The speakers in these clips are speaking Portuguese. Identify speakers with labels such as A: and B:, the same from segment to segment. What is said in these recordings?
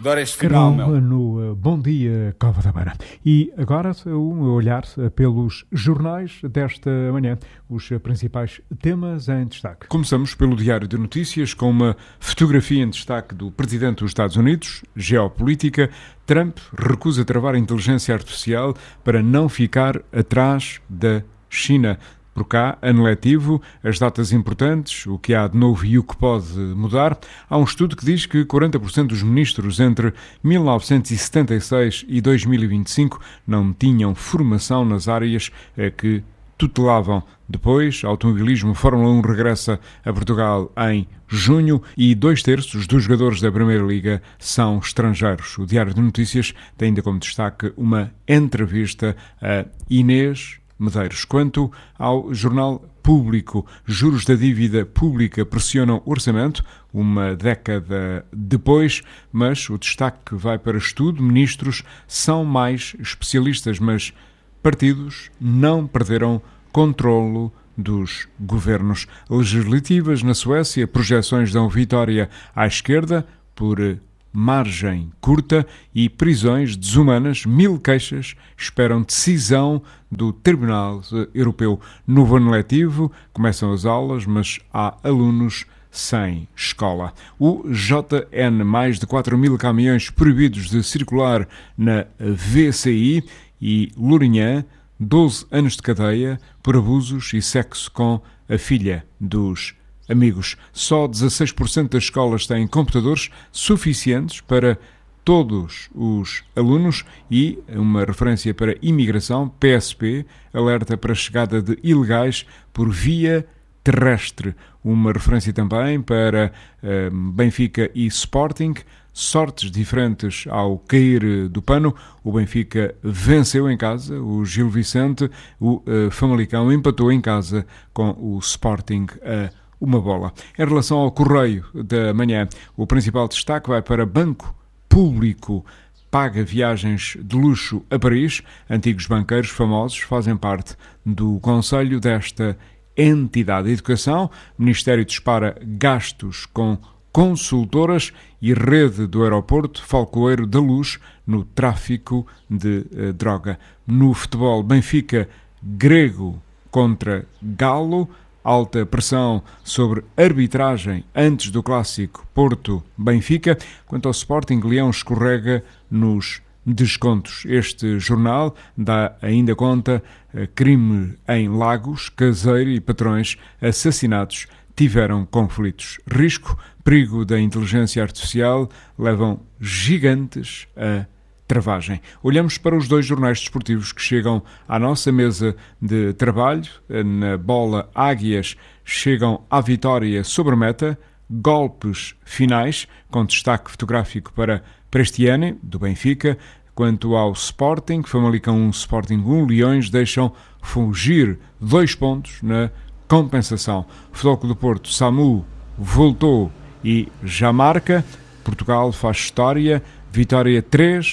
A: Adoro este final, meu.
B: No Bom Dia Cova da Beira. E agora um olhar pelos jornais desta manhã, os principais temas em destaque. Começamos pelo Diário de Notícias com uma fotografia em destaque do Presidente dos Estados Unidos, geopolítica. Trump recusa travar a inteligência artificial para não ficar atrás da China. Por cá, ano letivo, as datas importantes, o que há de novo e o que pode mudar. Há um estudo que diz que 40% dos ministros entre 1976 e 2025 não tinham formação nas áreas que tutelavam. Depois, automobilismo, Fórmula 1 regressa a Portugal em junho e 2/3 dos jogadores da Primeira Liga são estrangeiros. O Diário de Notícias tem ainda como destaque uma entrevista a Inês Medeiros. Quanto ao Jornal Público, juros da dívida pública pressionam o orçamento, uma década depois, mas o destaque vai para estudo. Ministros são mais especialistas, mas partidos não perderam controlo dos governos. Legislativas na Suécia, projeções dão vitória à esquerda por margem curta e prisões desumanas. 1000 queixas esperam decisão do Tribunal Europeu. No ano letivo começam as aulas, mas há alunos sem escola. O JN, mais de 4.000 caminhões proibidos de circular na VCI, e Lourinhã, 12 anos de cadeia por abusos e sexo com a filha dos amigos. Só 16% das escolas têm computadores suficientes para todos os alunos e uma referência para imigração. PSP alerta para a chegada de ilegais por via terrestre. Uma referência também para Benfica e Sporting. Sortes diferentes ao cair do pano. O Benfica venceu em casa o Gil Vicente. O Famalicão empatou em casa com o Sporting a uma bola. Em relação ao Correio da Manhã, o principal destaque vai para Banco Público. Paga viagens de luxo a Paris. Antigos banqueiros famosos fazem parte do conselho desta entidade. Educação, Ministério dispara gastos com consultoras e rede do aeroporto, Falcoeiro da Luz no tráfico de droga. No futebol, Benfica grego contra Galo. Alta pressão sobre arbitragem antes do clássico Porto-Benfica. Quanto ao Sporting, Leão escorrega nos descontos. Este jornal dá ainda conta crime em Lagos, caseiro e patrões assassinados tiveram conflitos. Risco, perigo da inteligência artificial levam gigantes a travagem. Olhamos para os dois jornais desportivos que chegam à nossa mesa de trabalho. Na bola, Águias chegam à vitória sobre a meta. Golpes finais, com destaque fotográfico para Prestiani, do Benfica. Quanto ao Sporting, Famalicão 1, Sporting 1, Leões deixam fugir 2 pontos na compensação. Futebol Clube do Porto, Samu voltou e já marca. Portugal faz história. Vitória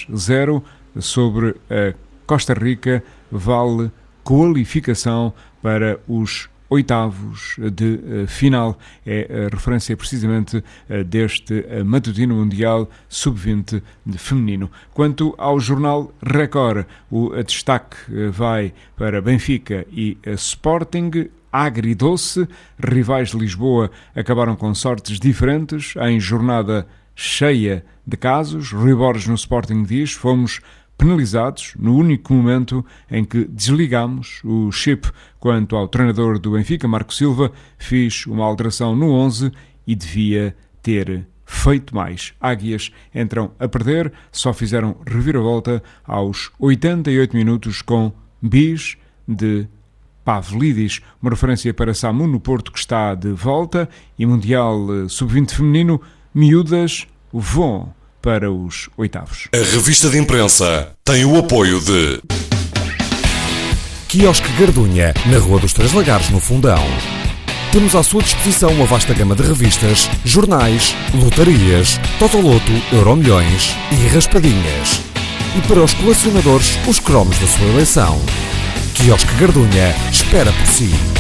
B: 3-0 sobre a Costa Rica, vale qualificação para os oitavos de final. É a referência precisamente deste matutino mundial sub-20 de feminino. Quanto ao jornal Record, o destaque vai para Benfica e Sporting. Agridoce, rivais de Lisboa acabaram com sortes diferentes em jornada cheia de casos. Rui Borges no Sporting diz: fomos penalizados no único momento em que desligamos o chip. Quanto ao treinador do Benfica, Marco Silva, fiz uma alteração no 11 e devia ter feito mais. Águias entram a perder, só fizeram reviravolta aos 88 minutos com bis de Pavlidis. Uma referência para Samu no Porto, que está de volta, e Mundial Sub-20 feminino, miúdas vão para os oitavos.
C: A revista de imprensa tem o apoio de
D: Quiosque Gardunha, na Rua dos Três Lagares, no Fundão. Temos à sua disposição uma vasta gama de revistas, jornais, lotarias, Totoloto, Euromilhões e raspadinhas. E para os colecionadores, os cromos da sua eleição. Quiosque Gardunha espera por si.